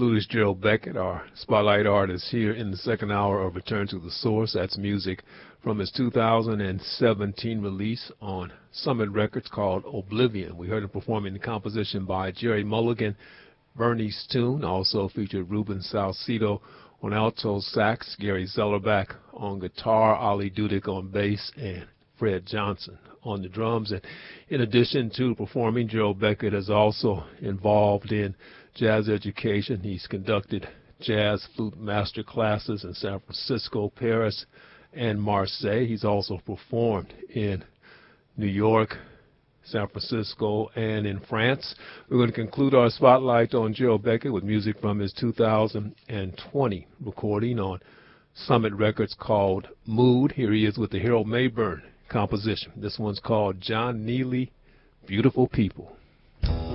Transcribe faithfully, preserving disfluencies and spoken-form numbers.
flutist Gerald Beckett, our spotlight artist here in the second hour of Return to the Source. That's music from his two thousand seventeen release on Summit Records called Oblivion. We heard him performing the composition by Jerry Mulligan. Bernie's tune also featured Ruben Salcedo on alto sax, Gary Zellerback on guitar, Ali Dudick on bass, and Fred Johnson on the drums. And in addition to performing, Gerald Beckett is also involved in jazz education. He's conducted jazz flute master classes in San Francisco, Paris, and Marseille. He's also performed in New York, San Francisco, and in France. We're going to conclude our spotlight on Gerald Beckett with music from his two thousand twenty recording on Summit Records called Mood. Here he is with the Harold Mayburn composition. This one's called John Neely, Beautiful People.